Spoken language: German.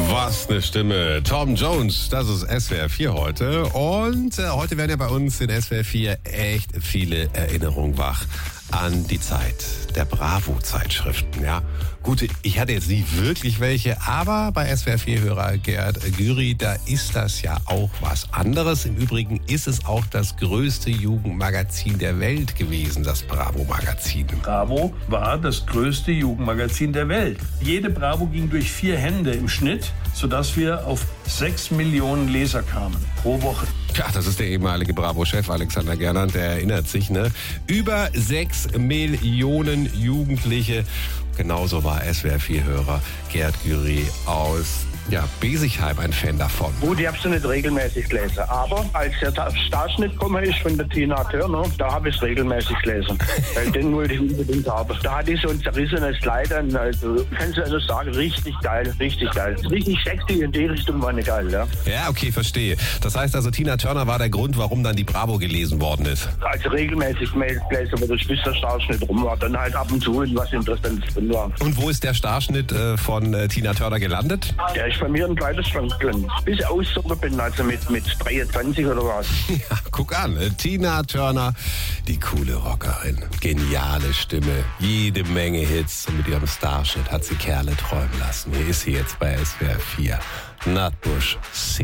Was eine Stimme. Tom Jones, das ist SWR 4 heute. Und heute werden ja bei uns in SWR 4 echt viele Erinnerungen wach an die Zeit der Bravo-Zeitschriften. Ja, gut, ich hatte jetzt nie wirklich welche, aber bei SWR 4-Hörer Gerd Gyri, da ist das ja auch was anderes. Im Übrigen ist es auch das größte Jugendmagazin der Welt gewesen, das Bravo-Magazin. Bravo war das größte Jugendmagazin der Welt. Jede Bravo ging durch 4 Hände im Schnitt, sodass wir auf 6 Millionen Leser kamen pro Woche. Ja, das ist der ehemalige Bravo-Chef Alexander Gernand, der erinnert sich, ne? Über 6 Millionen Jugendliche. Genauso war SWR-4-Hörer Gerd Gyri aus Besigheim ein Fan davon. Gut, ich habe sie nicht regelmäßig gelesen, aber als der Starschnitt gekommen ist von der Tina Turner, da habe ich es regelmäßig gelesen, weil den wollte ich unbedingt haben. Da hatte ich so ein zerrissenes Kleid an, also kannst du also sagen, richtig geil, richtig geil. Richtig sexy, in die Richtung war nicht geil, ja. Ja, okay, verstehe. Das heißt also, Tina Turner war der Grund, warum dann die Bravo gelesen worden ist. Also regelmäßig gelesen, aber das bis der Starschnitt rum war, dann halt ab und zu was Interessantes drin war. Und wo ist der Starschnitt von Tina Turner gelandet? Der ist bei mir im Kleiderschrank drin. Bis ich ausgezogen bin, also mit 23 oder was. Ja, guck an, Tina Turner, die coole Rockerin. Geniale Stimme, jede Menge Hits. Und mit ihrem Starschnitt hat sie Kerle träumen lassen. Hier ist sie jetzt bei SWR 4. Nutbush, Sing.